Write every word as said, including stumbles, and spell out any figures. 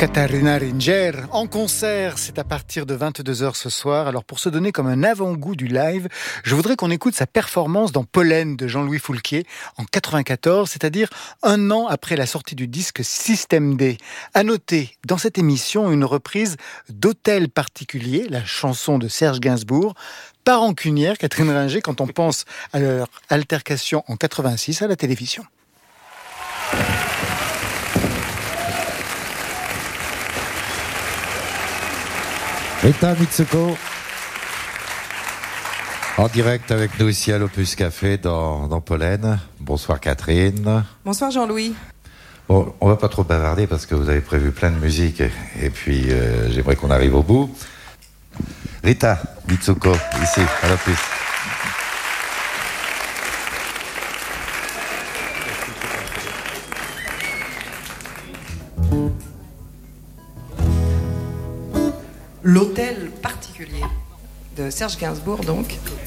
Katharina Ringer en concert, c'est à partir de vingt-deux heures ce soir. Alors pour se donner comme un avant-goût du live, je voudrais qu'on écoute sa performance dans Pollen de Jean-Louis Foulquier en quatre-vingt-quatorze, c'est-à-dire un an après la sortie du disque Système D. À noter dans cette émission une reprise d'Hôtel particulier, la chanson de Serge Gainsbourg, pas rancunière, Catherine Ringer, quand on pense à leur altercation en quatre-vingt-six à la télévision. Rita Mitsuko, en direct avec nous ici à l'Opus Café dans, dans Pollen. Bonsoir Catherine. Bonsoir Jean-Louis. Bon, on va pas trop bavarder parce que vous avez prévu plein de musique et, et puis euh, j'aimerais qu'on arrive au bout. Rita Mitsuko, ici à l'Opus. L'hôtel particulier de Serge Gainsbourg, donc.